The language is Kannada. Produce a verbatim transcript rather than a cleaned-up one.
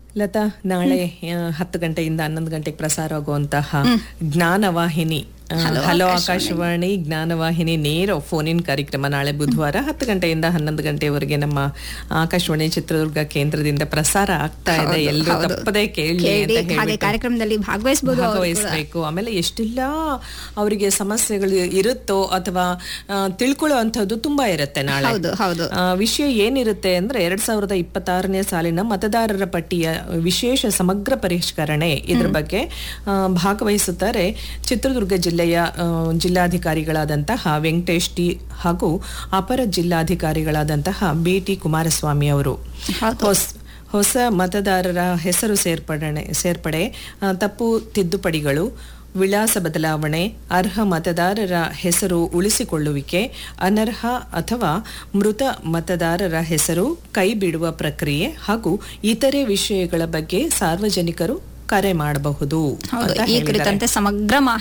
ಲತಾ, ನಾಳೆ ಆ, ಹತ್ತು ಗಂಟೆಯಿಂದ ಹನ್ನೊಂದು ಗಂಟೆಗೆ ಪ್ರಸಾರ ಆಗುವಂತಹ ಜ್ಞಾನವಾಹಿನಿ ಆ, ಹಲೋ ಆಕಾಶವಾಣಿ ಜ್ಞಾನವಾಹಿನಿ ನೇರ ಫೋನ್ ಇನ್ ಕಾರ್ಯಕ್ರಮ ನಾಳೆ ಬುಧವಾರ ಹತ್ತು ಗಂಟೆಯಿಂದ ಹನ್ನೊಂದು ಗಂಟೆವರೆಗೆ ನಮ್ಮ ಆಕಾಶವಾಣಿ ಚಿತ್ರದುರ್ಗ ಕೇಂದ್ರದಿಂದ ಪ್ರಸಾರ ಆಗ್ತಾ ಇದೆ. ಎಲ್ಲರೂ ತಪ್ಪದೇ ಕೇಳಿ ಅಂತ ಹೇಳಿ ಕಾರ್ಯಕ್ರಮದಲ್ಲಿ ಭಾಗವಹಿಸಬಹುದು ಭಾಗವಹಿಸಬೇಕು. ಆಮೇಲೆ ಎಷ್ಟೆಲ್ಲ ಅವರಿಗೆ ಸಮಸ್ಯೆಗಳು ಇರುತ್ತೋ ಅಥವಾ ತಿಳ್ಕೊಳ್ಳೋ ಅಂಥದ್ದು ತುಂಬಾ ಇರುತ್ತೆ. ನಾಳೆ ಆ, ವಿಷಯ ಏನಿರುತ್ತೆ ಅಂದ್ರೆ ಎರಡ್ ಸಾವಿರದ ಇಪ್ಪತ್ತಾರನೇ ಸಾಲಿನ ಮತದಾರರ ಪಟ್ಟಿಯ ವಿಶೇಷ ಸಮಗ್ರ ಪರಿಷ್ಕರಣೆ ಇದ್ರ ಬಗ್ಗೆ ಆ, ಭಾಗವಹಿಸುತ್ತಾರೆ ಚಿತ್ರದುರ್ಗ ಜಿಲ್ಲೆಯ ಆ, ಜಿಲ್ಲಾಧಿಕಾರಿಗಳಾದಂತಹ ವೆಂಕಟೇಶ್ ಟಿ ಹಾಗೂ ಅಪರ ಜಿಲ್ಲಾಧಿಕಾರಿಗಳಾದಂತಹ ಬಿ ಟಿ ಕುಮಾರಸ್ವಾಮಿ ಅವರು. ಹೊಸ ಹೊಸ ಮತದಾರರ ಹೆಸರು ಸೇರ್ಪಡೆ ಸೇರ್ಪಡೆ ಆ, ತಪ್ಪು ತಿದ್ದುಪಡಿಗಳು, ವಿಳಾಸ ಬದಲಾವಣೆ, ಅರ್ಹ ಮತದಾರರ ಹೆಸರು ಉಳಿಸಿಕೊಳ್ಳುವಿಕೆ, ಅನರ್ಹ ಅಥವಾ ಮೃತ ಮತದಾರರ ಹೆಸರು ಕೈಬಿಡುವ ಪ್ರಕ್ರಿಯೆ ಹಾಗೂ ಇತರೆ ವಿಷಯಗಳ ಬಗ್ಗೆ ಸಾರ್ವಜನಿಕರು ಕರೆ ಮಾಡಬಹುದು. ಈ ಕುರಿತಂತೆ ಸಮಗ್ರ